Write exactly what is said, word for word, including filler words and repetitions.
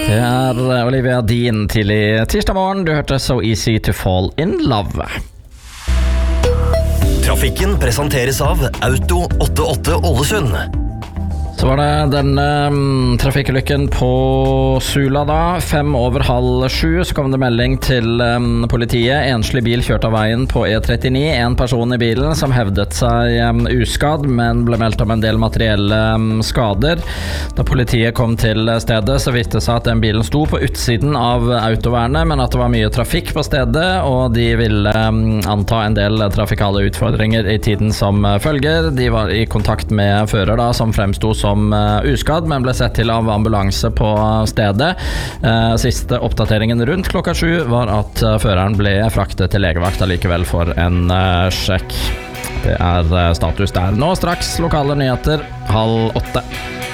Det er Olivia Dean tidlig tirsdag morgen. Du hørte So Easy to Fall in Love. Trafikken presenteres av Auto åttiåtte Ålesund. Så var det den um, trafikkulykken på Sula da. Fem over halv sju så kom det melding til um, politiet. Enslig bil kjørt av veien på E trettini. En person i bilen som hevdet seg um, uskadd, men ble meldt om en del materielle um, skader. Da politiet kom til stedet, så viste det seg at den bilen sto på utsiden av autovernet, men at det var mye trafikk på stedet, og de ville um, anta en del trafikale utfordringer i tiden som uh, følger. De var i kontakt med fører da, som fremstod som som uh, uskadd, men ble sett til av ambulanse på stedet. Uh, siste oppdateringen rundt klokka sju var at uh, føreren ble fraktet til legevakta likevel for en uh, sjekk. Det er uh, status der. Nå straks lokale nyheter halv åtte.